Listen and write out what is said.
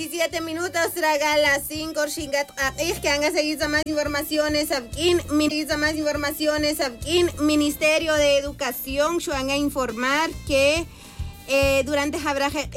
17 minutos, traga las 5, que han seguido más informaciones, Ministerio de Educación, van a informar que durante